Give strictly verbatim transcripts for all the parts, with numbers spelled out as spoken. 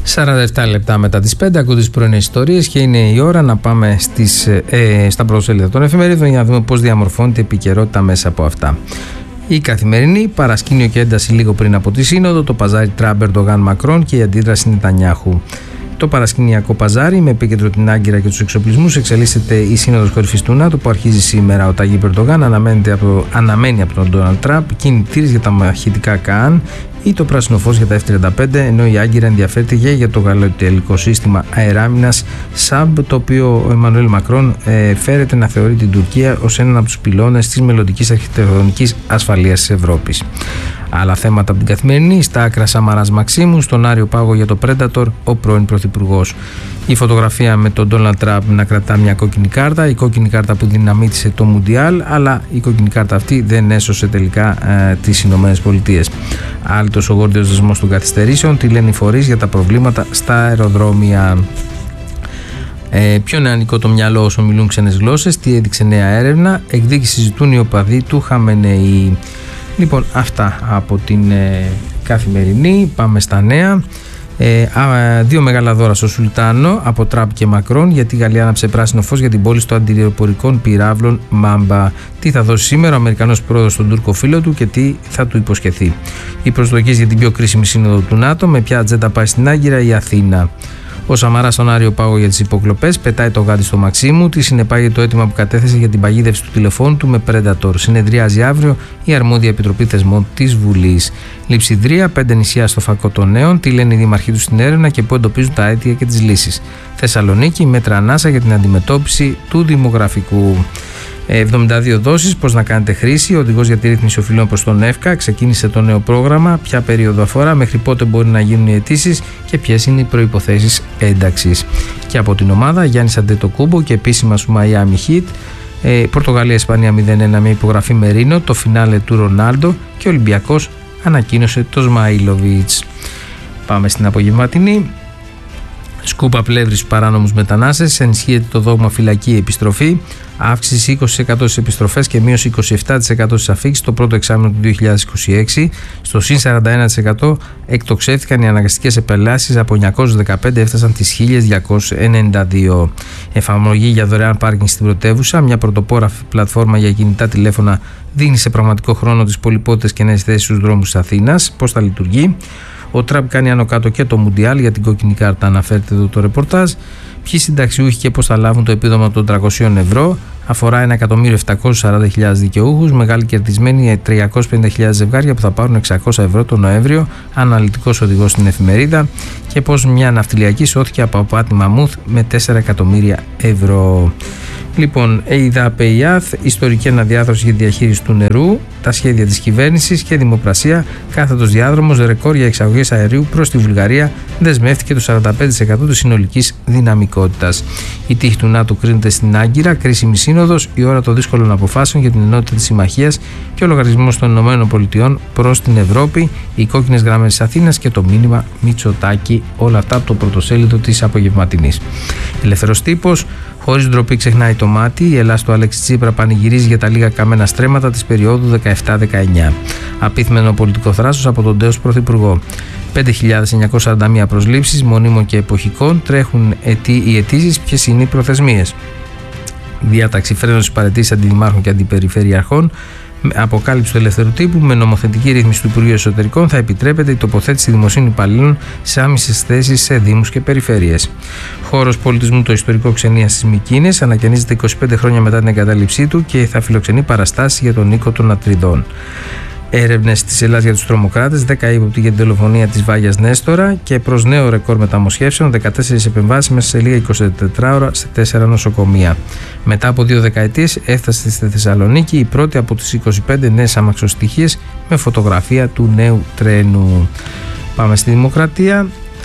σαράντα επτά λεπτά μετά τις πέντε ακούτε τις πρωινές ιστορίες και είναι η ώρα να πάμε στις, ε, στα πρωτοσέλιδα των εφημερίδων για να δούμε πώς διαμορφώνεται η επικαιρότητα μέσα από αυτά. Η Καθημερινή, παρασκήνιο και ένταση λίγο πριν από τη Σύνοδο, το παζάρι Τραμπ, Ερντογάν, Μακρόν και η αντίδραση Νετανιάχου. Το παρασκηνιακό παζάρι, με επίκεντρο την Άγκυρα και τους εξοπλισμούς, εξελίσσεται η Σύνοδος Κορυφής του ΝΑΤΟ που αρχίζει σήμερα. Ο Ταγίπ Ερντογάν από, αναμένει από τον Ντόναλντ Τραμπ κινητήρες για τα μαχητικά ΚΑΑΝ ή το πράσινο φως για τα εφ τριάντα πέντε, ενώ η Άγκυρα ενδιαφέρεται και για το γαλλοιταλικό σύστημα αεράμινας ΣΑΜΠ, το οποίο ο Εμμανουέλ Μακρόν ε, φέρεται να θεωρεί την Τουρκία ως έναν από τους πυλώνες της μελλοντικής αρχιτεκτονικής ασφαλείας της Ευρώπης. Άλλα θέματα από την Καθημερινή, στα άκρα Σαμαράς Μαξίμου, στον Άριο Πάγο για το Predator, ο πρώην Πρωθυπουργός. Η φωτογραφία με τον Ντόναλντ Τραμπ να κρατά μια κόκκινη κάρτα, η κόκκινη κάρτα που δυναμίτησε το Μουντιάλ, αλλά η κόκκινη κάρτα αυτή δεν έσωσε τελικά ε, τις Ηνωμένες Πολιτείες. Άλυτος ο γόρδιος δεσμός των καθυστερήσεων, τι λένε οι φορείς για τα προβλήματα στα αεροδρόμια. Ε, πιο νεανικό το μυαλό όσο μιλούν ξένες γλώσσες, τι έδειξε νέα έρευνα, εκδίκηση ζητούν οι οπαδοί του Χαμενεή. Λοιπόν, αυτά από την ε, Καθημερινή. Πάμε στα νέα. Ε, α, δύο μεγάλα δώρα στο Σουλτάνο από Τραμπ και Μακρόν, γιατί η Γαλλία άναψε πράσινο φως για την πώληση των αντιεροπορικών πυράβλων Μάμπα. Τι θα δώσει σήμερα ο Αμερικανός πρόεδρος στον Τούρκο φίλο του και τι θα του υποσχεθεί. Οι προσδοκίες για την πιο κρίσιμη σύνοδο του ΝΑΤΟ, με ποια ατζέντα πάει στην Άγκυρα η Αθήνα. Ο Σαμαράς στον Άριο Πάγο για τις υποκλοπές, πετάει το γάντι στο Μαξίμου, τη συνεπάγει το αίτημα που κατέθεσε για την παγίδευση του τηλεφώνου του με Predator. Συνεδριάζει αύριο η αρμόδια επιτροπή θεσμών της Βουλής. Λειψιδρία, πέντε νησιά στο φακό των νέων, τι λένε οι δήμαρχοι του στην έρευνα και πού εντοπίζουν τα αίτια και τις λύσεις. Θεσσαλονίκη, μέτρα ανάσα για την αντιμετώπιση του δημογραφικού. εβδομήντα δύο δόσεις, πώς να κάνετε χρήση. Ο οδηγός για τη ρύθμιση οφειλών προς τον ΕΦΚΑ ξεκίνησε το νέο πρόγραμμα. Ποια περίοδο αφορά, μέχρι πότε μπορεί να γίνουν οι αιτήσεις και ποιες είναι οι προϋποθέσεις ένταξης. Και από την ομάδα, Γιάννης Αντετοκούμπο και επίσημα σου Miami Heat. Ε, Πορτογαλία-Ισπανία μηδέν ένα με υπογραφή Μερίνο, το φινάλε του Ρονάλντο και ο Ολυμπιακός ανακοίνωσε το Σμαΐλοβιτς. Πάμε στην απογευματινή. Σκούπα πλεύρη στους παράνομους μετανάστες, ενισχύεται το δόγμα φυλακή επιστροφή, αύξηση είκοσι τοις εκατό στις επιστροφές και μείωση είκοσι επτά τοις εκατό στις αφήξεις το πρώτο εξάμηνο του δύο χιλιάδες είκοσι έξι. Στο συν σαράντα ένα τοις εκατό εκτοξεύτηκαν οι αναγκαστικές επελάσεις, από εννιακόσιες δεκαπέντε έφτασαν τις χίλια διακόσιες ενενήντα δύο. Εφαρμογή για δωρεάν πάρκινγκ στην πρωτεύουσα, μια πρωτοπόρα πλατφόρμα για κινητά τηλέφωνα, δίνει σε πραγματικό χρόνο τις πολυπότητες και νέες θέσεις στους δρόμους της Αθήνας. Πώς θα λειτουργεί. Ο Τραμπ κάνει άνω κάτω και το Μουντιάλ, για την κόκκινη κάρτα αναφέρεται εδώ το ρεπορτάζ. Ποιοι συνταξιούχοι και πώς θα λάβουν το επίδομα των τριακόσια ευρώ. Αφορά ένα εκατομμύριο επτακόσιες σαράντα χιλιάδες δικαιούχους. Μεγάλη κερδισμένη τριακόσιες πενήντα χιλιάδες ζευγάρια που θα πάρουν εξακόσια ευρώ το Νοέμβριο. Αναλυτικός οδηγός στην εφημερίδα. Και πώς μια ναυτιλιακή σώθηκε από απάτη μαμούθ με τέσσερα εκατομμύρια ευρώ. Λοιπόν, ΕΙΔΑΠΕΙΑΘ, ιστορική αναδιάθρωση για διαχείριση του νερού, τα σχέδια της κυβέρνησης και δημοπρασία, κάθετος διάδρομος, ρεκόρ για εξαγωγές αερίου προς τη Βουλγαρία, δεσμεύτηκε το σαράντα πέντε τοις εκατό της συνολικής δυναμικότητας. Η τύχη του ΝΑΤΟ κρίνεται στην Άγκυρα, κρίσιμη σύνοδος, η ώρα των δύσκολων αποφάσεων για την ενότητα της συμμαχίας και ο λογαριασμός των ΗΠΑ προς την Ευρώπη, οι κόκκινες γραμμές της Αθήνας και το μήνυμα Μητσοτάκη. Όλα αυτά από το πρωτοσέλιδο της απογευματινής. Ελεύθερος τύπος. Χωρίς ντροπή ξεχνάει το μάτι, η Ελλάδα του Αλέξη Τσίπρα πανηγυρίζει για τα λίγα καμένα στρέμματα της περίοδου δεκαεπτά δεκαεννιά. Απίθμενο πολιτικό θράσος από τον τέος πρωθυπουργό. πέντε χιλιάδες εννιακόσιες σαράντα μία προσλήψεις μονίμων και εποχικών, τρέχουν αιτή, οι αιτήσεις, ποιες είναι οι προθεσμίες. Διάταξη φρένωσης παραιτήσεις αντιδημάρχων και αντιπεριφερειαρχών. Αποκάλυψη του ελεύθερου τύπου, με νομοθετική ρύθμιση του Υπουργείου Εσωτερικών θα επιτρέπεται η τοποθέτηση δημοσίων υπαλλήλων σε άμεσες θέσεις σε δήμους και περιφέρειες. Χώρος πολιτισμού, το ιστορικό Ξενία στις Μυκήνες, ανακαινίζεται είκοσι πέντε χρόνια μετά την εγκατάλειψή του και θα φιλοξενεί παραστάσεις για τον οίκο των Ατριδών. Έρευνες της Ελλάδας για τους τρομοκράτες, δέκα ύποπτοι για την δολοφονία της Βάγιας Νέστορα και προς νέο ρεκόρ μεταμοσχεύσεων, δεκατέσσερις επεμβάσεις μέσα σε λίγα εικοσιτέσσερις ώρα σε τέσσερα νοσοκομεία. Μετά από δύο δεκαετίες έφτασε στη Θεσσαλονίκη η πρώτη από τις είκοσι πέντε νέες αμαξοστοιχίες με φωτογραφία του νέου τρένου. Πάμε στη Δημοκρατία.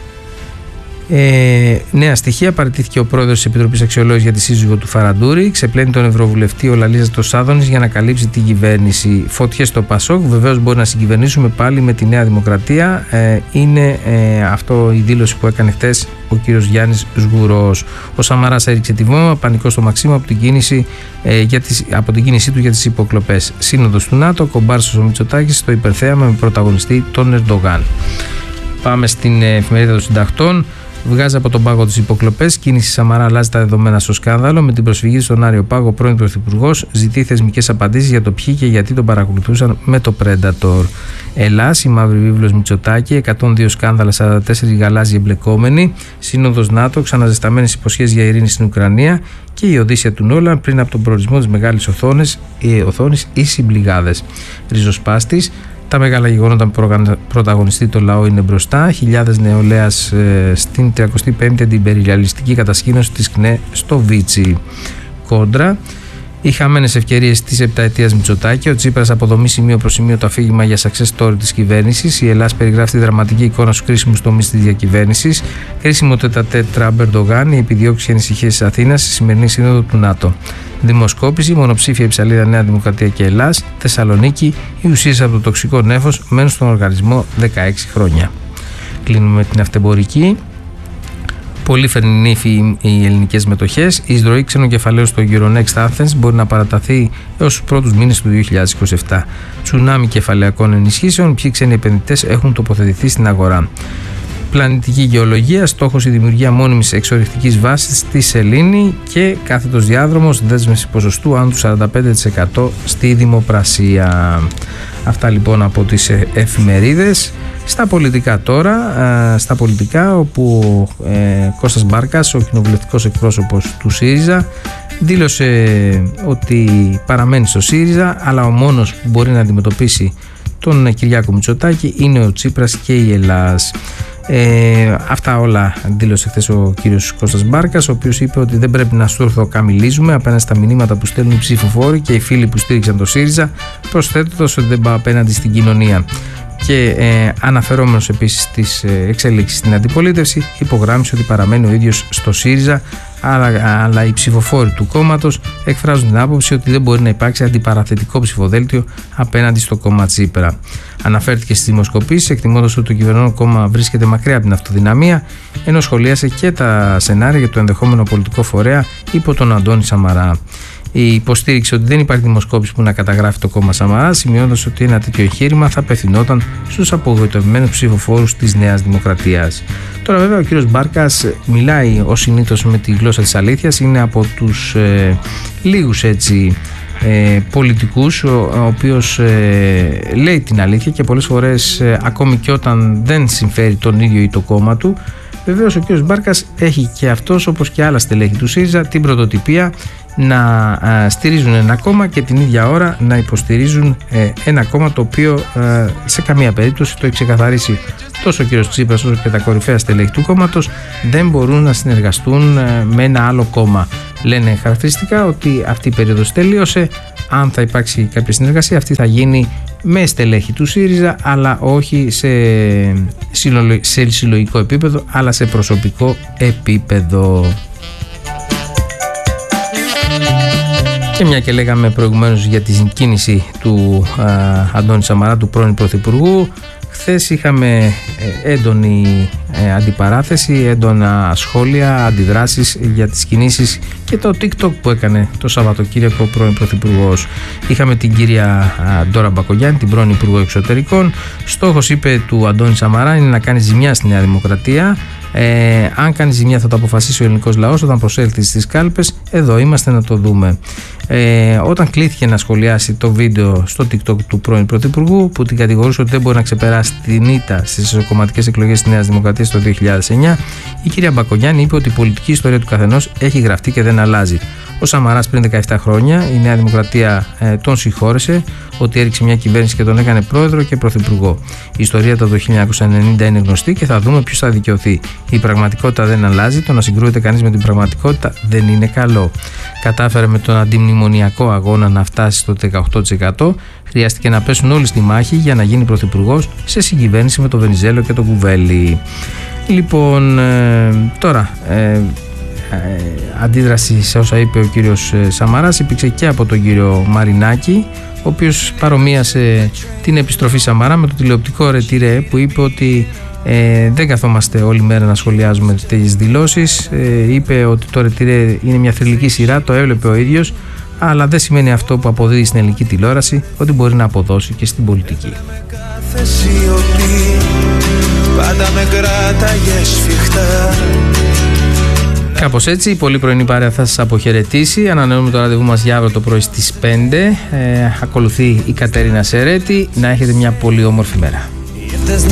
Ε, νέα στοιχεία. Παραιτήθηκε ο πρόεδρος της Επιτροπής Αξιολόγησης για τη σύζυγο του Φαραντούρη. Ξεπλένει τον Ευρωβουλευτή ο Λαλίζατος Σάδωνης για να καλύψει την κυβέρνηση. Φωτιές στο Πασόκ. Βεβαίως μπορεί να συγκυβερνήσουμε πάλι με τη Νέα Δημοκρατία. Ε, είναι ε, αυτό η δήλωση που έκανε χτες ο κύριος Γιάννης Σγουρός. Ο Σαμαράς έριξε τη βόμβα. Πανικό στο Μαξίμου από την, κίνηση, ε, για τις, από την κίνησή του για τις υποκλοπές. Σύνοδος του ΝΑΤΟ. Κομπάρσος ο Μητσοτάκης στο υπερθέαμα με πρωταγωνιστή τον Ερντογάν. Πάμε στην εφημερίδα των συντακτών. Βγάζει από τον πάγο τις υποκλοπές. Κίνηση Σαμαρά αλλάζει τα δεδομένα στο σκάνδαλο. Με την προσφυγή στον Άριο Πάγο, πρώην Πρωθυπουργός ζητεί θεσμικές απαντήσεις για το ποιοι και γιατί τον παρακολουθούσαν με το Predator. Ελλάς, η μαύρη βίβλος Μητσοτάκη, εκατόν δύο σκάνδαλα, σαράντα τέσσερις γαλάζιοι εμπλεκόμενοι. Σύνοδος ΝΑΤΟ, ξαναζεσταμένες υποσχέσεις για ειρήνη στην Ουκρανία και η Οδύσσια του Νόλαν πριν από τον προορισμό της μεγάλης οθόνης ή συμπληγάδες. Ριζοσπάστης. Τα μεγάλα γεγονότα που πρωταγωνιστεί το λαό είναι μπροστά. Χιλιάδες νεολαίας ε, στην τριακοστή πέμπτη αντιπεριαλιστική κατασκήνωση της ΚΝΕ στο Βίτσι. Κόντρα. Οι χαμένες ευκαιρίες της επταετίας Μητσοτάκη. Ο Τσίπρας αποδομεί σημείο προς σημείο το αφήγημα για success story της κυβέρνησης. Η Ελλάδα περιγράφει τη δραματική εικόνα στους κρίσιμους τομείς της διακυβέρνησης. Κρίσιμο τέτα-τέτ Τραμπ Ερντογάν. Οι επιδιώξεις και ανησυχίες της Αθήνας στη σημερινή σύνοδο του ΝΑΤΟ. Δημοσκόπηση, μονοψήφια η ψαλίδα Νέα Δημοκρατία και Ελλάς. Θεσσαλονίκη, οι ουσίες από το τοξικό νέφος μένουν στον οργανισμό δεκαέξι χρόνια. Κλείνουμε την αυτεμπορική. Πολύ φερνή ύφη οι ελληνικές μετοχές. Η εισρωή ξένων κεφαλαίων στο Euronext Athens μπορεί να παραταθεί έως τους πρώτους μήνες του δύο χιλιάδες είκοσι επτά. Τσουνάμι κεφαλαιακών ενισχύσεων. Ποιοι ξένοι επενδυτές έχουν τοποθετηθεί στην αγορά. Πλανητική γεωλογία, στόχος η δημιουργία μόνιμης εξορυκτικής βάσης στη σελήνη και κάθετος διάδρομος, δέσμευση ποσοστού άνω του σαράντα πέντε τοις εκατό στη δημοπρασία. Αυτά λοιπόν από τις εφημερίδες. Στα πολιτικά τώρα, στα πολιτικά όπου ε, Κώστας Μπάρκας, ο κοινοβουλευτικός εκπρόσωπος του ΣΥΡΙΖΑ, δήλωσε ότι παραμένει στο ΣΥΡΙΖΑ, αλλά ο μόνος που μπορεί να αντιμετωπίσει τον Κυριάκο Μητσοτάκη είναι ο Τσίπρας και η Ελλάς. Ε, αυτά όλα δήλωσε χθες ο κύριος Κώστας Μπάρκας, ο οποίος είπε ότι δεν πρέπει να στουρθοκαμιλίζουμε απέναντι στα μηνύματα που στέλνουν οι ψηφοφόροι και οι φίλοι που στήριξαν το ΣΥΡΙΖΑ, προσθέτοντας ότι δεν πάει απέναντι στην κοινωνία. Και ε, αναφερόμενος επίσης στις ε, εξέλιξεις στην αντιπολίτευση, υπογράμμισε ότι παραμένει ο ίδιος στο ΣΥΡΙΖΑ, αλλά, αλλά οι ψηφοφόροι του κόμματος εκφράζουν την άποψη ότι δεν μπορεί να υπάρξει αντιπαραθετικό ψηφοδέλτιο απέναντι στο κόμμα Τσίπρα. Αναφέρθηκε στις δημοσκοπήσεις, εκτιμώντας ότι το κυβερνών κόμμα βρίσκεται μακριά από την αυτοδυναμία, ενώ σχολίασε και τα σενάρια για το ενδεχόμενο πολιτικό φορέα υπό τον Αντώνη Σαμαρά. Η υποστήριξη ότι δεν υπάρχει δημοσκόπηση που να καταγράφει το κόμμα Σαμαρά, σημειώνοντας ότι ένα τέτοιο εγχείρημα θα απευθυνόταν στους απογοητευμένους ψηφοφόρους της Νέας Δημοκρατίας. Τώρα, βέβαια, ο κύριος Μπάρκας μιλάει ως συνήθως με τη γλώσσα της αλήθειας. Είναι από τους ε, λίγους έτσι ε, πολιτικούς ο, ο οποίος ε, λέει την αλήθεια και πολλές φορές ε, ακόμη και όταν δεν συμφέρει τον ίδιο ή το κόμμα του. Βεβαίως, ο κύριος Μπάρκας έχει και αυτός, όπως και άλλα στελέχη του ΣΥΡΙΖΑ, την πρωτοτυπία να α, στηρίζουν ένα κόμμα και την ίδια ώρα να υποστηρίζουν ε, ένα κόμμα το οποίο ε, σε καμία περίπτωση, το έχει ξεκαθαρίσει τόσο ο κύριος Τσίπρας όσο και τα κορυφαία στελέχη του κόμματος, δεν μπορούν να συνεργαστούν ε, με ένα άλλο κόμμα. Λένε χαρακτηριστικά ότι αυτή η περίοδος τελείωσε. Αν θα υπάρξει κάποια συνεργασία, αυτή θα γίνει με στελέχη του ΣΥΡΙΖΑ, αλλά όχι σε, σε συλλογικό επίπεδο, αλλά σε προσωπικό επίπεδο. Και μια και λέγαμε προηγουμένως για την κίνηση του α, Αντώνη Σαμαρά, του πρώην Πρωθυπουργού, χθες είχαμε έντονη ε, αντιπαράθεση, έντονα σχόλια, αντιδράσεις για τις κινήσεις και το TikTok που έκανε το Σαββατοκύριακο ο πρώην Πρωθυπουργός. Είχαμε την κυρία Ντόρα Μπακογιάννη, την πρώην Υπουργό Εξωτερικών. Στόχος, είπε, του Αντώνη Σαμαρά είναι να κάνει ζημιά στη Νέα Δημοκρατία. Ε, αν κάνει ζημιά θα το αποφασίσει ο ελληνικός λαός όταν προσέλθει στις κάλπες. Εδώ είμαστε να το δούμε. Ε, όταν κλήθηκε να σχολιάσει το βίντεο στο TikTok του πρώην Πρωθυπουργού, που την κατηγορούσε ότι δεν μπορεί να ξεπεράσει την ήττα στις κομματικές εκλογές της Νέας Δημοκρατίας το δύο χιλιάδες εννιά, η κυρία Μπακογιάννη είπε ότι η πολιτική ιστορία του καθενός έχει γραφτεί και δεν αλλάζει. Ο Σαμαράς πριν δεκαεπτά χρόνια, η Νέα Δημοκρατία ε, τον συγχώρεσε ότι έριξε μια κυβέρνηση και τον έκανε πρόεδρο και πρωθυπουργό. Η ιστορία το χίλια εννιακόσια ενενήντα είναι γνωστή και θα δούμε ποιος θα δικαιωθεί. Η πραγματικότητα δεν αλλάζει, το να συγκρούεται κανείς με την πραγματικότητα δεν είναι καλό. Κατάφερε με τον αντιμνημονιακό αγώνα να φτάσει στο δεκαοκτώ τοις εκατό. Χρειάστηκε να πέσουν όλοι στη μάχη για να γίνει πρωθυπουργός σε συγκυβέρνηση με τον Βενιζέλο και τον Κουβέλη. Λοιπόν, ε, τώρα... Ε, Ε, αντίδραση σε όσα είπε ο κύριος Σαμαράς υπήρξε και από τον κύριο Μαρινάκη, ο οποίος παρομοίασε την επιστροφή Σαμαρά με το τηλεοπτικό ρετυρέ που είπε ότι ε, δεν καθόμαστε όλη μέρα να σχολιάζουμε τέτοιες δηλώσεις. ε, είπε ότι το ρετυρέ είναι μια θρυλική σειρά, το έβλεπε ο ίδιος, αλλά δεν σημαίνει αυτό που αποδίδει στην ελληνική τηλεόραση ότι μπορεί να αποδώσει και στην πολιτική. πάντα με κράταγες σφιχτά. Κάπως έτσι η πολύ πρωινή παρέα θα σας αποχαιρετήσει. Ανανεώνουμε το ραντεβού μας για αύριο το πρωί στις πέντε. Ε, ακολουθεί η Κατερίνα Σερέτη. Να έχετε μια πολύ όμορφη μέρα.